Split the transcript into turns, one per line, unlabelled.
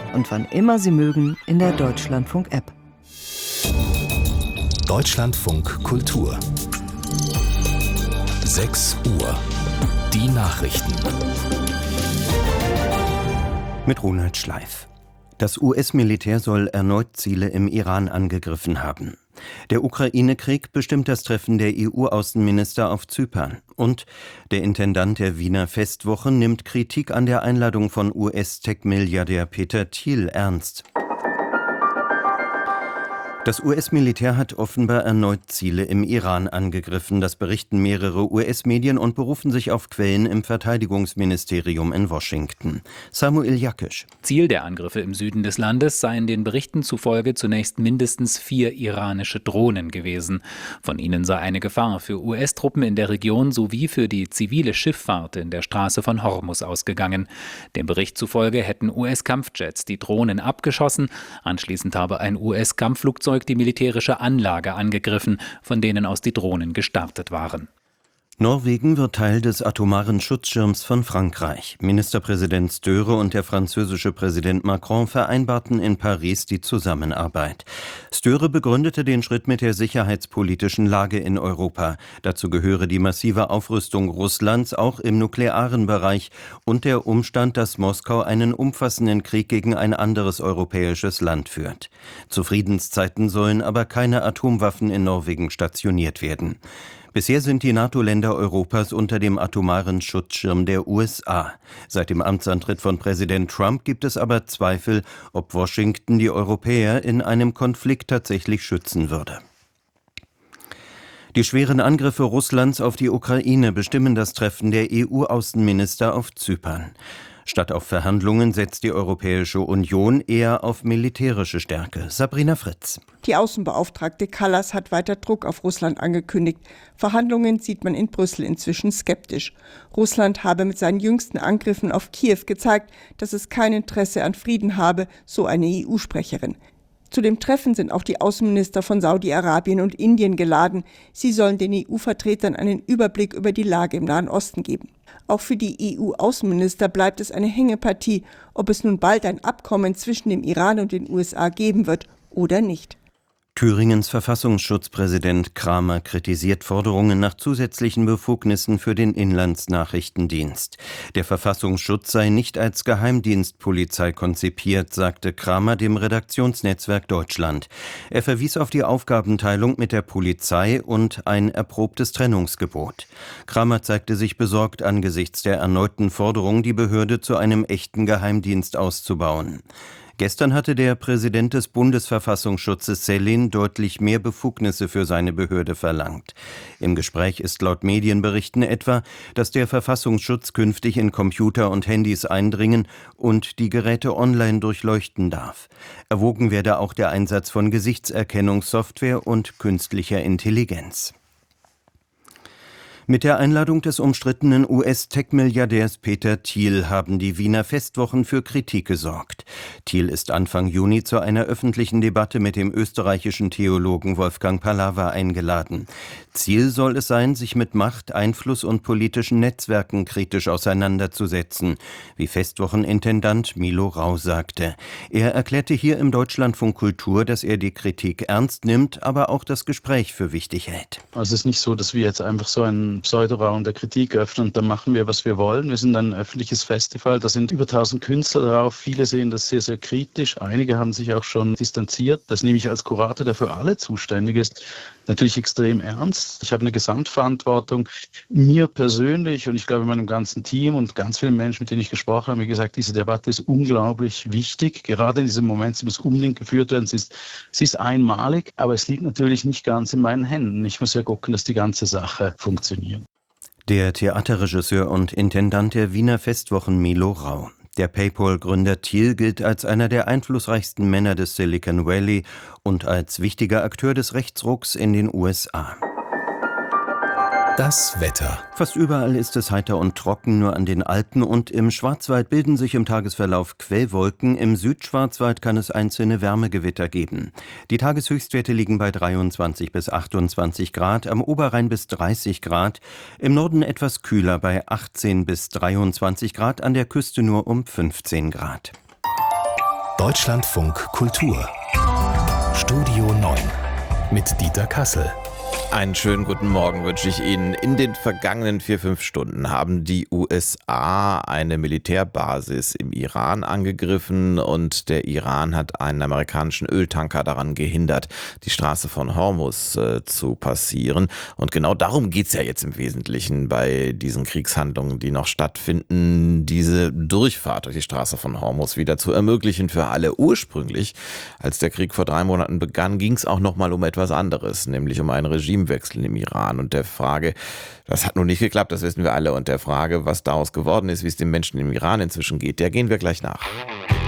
und wann immer Sie mögen in der Deutschlandfunk-App.
Deutschlandfunk Kultur 6 Uhr. Die Nachrichten.
Mit Ronald Schleif. Das US-Militär soll erneut Ziele im Iran angegriffen haben. Der Ukraine-Krieg bestimmt das Treffen der EU-Außenminister auf Zypern. Und der Intendant der Wiener Festwochen nimmt Kritik an der Einladung von US-Tech-Milliardär Peter Thiel ernst. Das US-Militär hat offenbar erneut Ziele im Iran angegriffen. Das berichten mehrere US-Medien und berufen sich auf Quellen im Verteidigungsministerium in Washington. Samuel Jakisch.
Ziel der Angriffe im Süden des Landes seien den Berichten zufolge zunächst mindestens 4 iranische Drohnen gewesen. Von ihnen sei eine Gefahr für US-Truppen in der Region sowie für die zivile Schifffahrt in der Straße von Hormuz ausgegangen. Dem Bericht zufolge hätten US-Kampfjets die Drohnen abgeschossen. Anschließend habe ein US-Kampfflugzeug die militärische Anlage angegriffen, von denen aus die Drohnen gestartet waren.
Norwegen wird Teil des atomaren Schutzschirms von Frankreich. Ministerpräsident Støre und der französische Präsident Macron vereinbarten in Paris die Zusammenarbeit. Støre begründete den Schritt mit der sicherheitspolitischen Lage in Europa. Dazu gehöre die massive Aufrüstung Russlands auch im nuklearen Bereich und der Umstand, dass Moskau einen umfassenden Krieg gegen ein anderes europäisches Land führt. Zu Friedenszeiten sollen aber keine Atomwaffen in Norwegen stationiert werden. Bisher sind die NATO-Länder Europas unter dem atomaren Schutzschirm der USA. Seit dem Amtsantritt von Präsident Trump gibt es aber Zweifel, ob Washington die Europäer in einem Konflikt tatsächlich schützen würde. Die schweren Angriffe Russlands auf die Ukraine bestimmen das Treffen der EU-Außenminister auf Zypern. Statt auf Verhandlungen setzt die Europäische Union eher auf militärische Stärke. Sabrina Fritz.
Die Außenbeauftragte Kallas hat weiter Druck auf Russland angekündigt. Verhandlungen sieht man in Brüssel inzwischen skeptisch. Russland habe mit seinen jüngsten Angriffen auf Kiew gezeigt, dass es kein Interesse an Frieden habe, so eine EU-Sprecherin. Zu dem Treffen sind auch die Außenminister von Saudi-Arabien und Indien geladen. Sie sollen den EU-Vertretern einen Überblick über die Lage im Nahen Osten geben. Auch für die EU-Außenminister bleibt es eine Hängepartie, ob es nun bald ein Abkommen zwischen dem Iran und den USA geben wird oder nicht.
Thüringens Verfassungsschutzpräsident Kramer kritisiert Forderungen nach zusätzlichen Befugnissen für den Inlandsnachrichtendienst. Der Verfassungsschutz sei nicht als Geheimdienstpolizei konzipiert, sagte Kramer dem Redaktionsnetzwerk Deutschland. Er verwies auf die Aufgabenteilung mit der Polizei und ein erprobtes Trennungsgebot. Kramer zeigte sich besorgt angesichts der erneuten Forderung, die Behörde zu einem echten Geheimdienst auszubauen. Gestern hatte der Präsident des Bundesverfassungsschutzes Sellin deutlich mehr Befugnisse für seine Behörde verlangt. Im Gespräch ist laut Medienberichten etwa, dass der Verfassungsschutz künftig in Computer und Handys eindringen und die Geräte online durchleuchten darf. Erwogen werde auch der Einsatz von Gesichtserkennungssoftware und künstlicher Intelligenz. Mit der Einladung des umstrittenen US-Tech-Milliardärs Peter Thiel haben die Wiener Festwochen für Kritik gesorgt. Thiel ist Anfang Juni zu einer öffentlichen Debatte mit dem österreichischen Theologen Wolfgang Pallava eingeladen. Ziel soll es sein, sich mit Macht, Einfluss und politischen Netzwerken kritisch auseinanderzusetzen, wie Festwochenintendant Milo Rau sagte. Er erklärte hier im Deutschlandfunk Kultur, dass er die Kritik ernst nimmt, aber auch das Gespräch für wichtig hält.
Also es ist nicht so, dass wir jetzt einfach so einen Pseudoraum der Kritik öffnen und dann machen wir, was wir wollen. Wir sind ein öffentliches Festival, da sind über 1000 Künstler drauf. Viele sehen das sehr, sehr kritisch. Einige haben sich auch schon distanziert. Das nehme ich als Kurator, der für alle zuständig ist, natürlich extrem ernst. Ich habe eine Gesamtverantwortung. Mir persönlich und ich glaube meinem ganzen Team und ganz vielen Menschen, mit denen ich gesprochen habe, wie gesagt, diese Debatte ist unglaublich wichtig. Gerade in diesem Moment, sie muss unbedingt geführt werden. Sie ist einmalig, aber es liegt natürlich nicht ganz in meinen Händen. Ich muss ja gucken, dass die ganze Sache funktioniert.
Der Theaterregisseur und Intendant der Wiener Festwochen Milo Rau. Der PayPal-Gründer Thiel gilt als einer der einflussreichsten Männer des Silicon Valley und als wichtiger Akteur des Rechtsrucks in den USA.
Das Wetter.
Fast überall ist es heiter und trocken, nur an den Alpen und im Schwarzwald bilden sich im Tagesverlauf Quellwolken. Im Südschwarzwald kann es einzelne Wärmegewitter geben. Die Tageshöchstwerte liegen bei 23 bis 28 Grad, am Oberrhein bis 30 Grad, im Norden etwas kühler bei 18 bis 23 Grad, an der Küste nur um 15 Grad.
Deutschlandfunk Kultur. Studio 9 mit Dieter Kassel.
Einen schönen guten Morgen wünsche ich Ihnen. In den vergangenen 4-5 Stunden haben die USA eine Militärbasis im Iran angegriffen und der Iran hat einen amerikanischen Öltanker daran gehindert, die Straße von Hormuz zu passieren. Und genau darum geht es ja jetzt im Wesentlichen bei diesen Kriegshandlungen, die noch stattfinden, diese Durchfahrt durch die Straße von Hormuz wieder zu ermöglichen für alle. Ursprünglich, als der Krieg vor 3 Monaten begann, ging es auch noch mal um etwas anderes, nämlich um ein Regimewechsel im Iran und der Frage, das hat nun nicht geklappt, das wissen wir alle, und der Frage, was daraus geworden ist, wie es den Menschen im Iran inzwischen geht, der gehen wir gleich nach.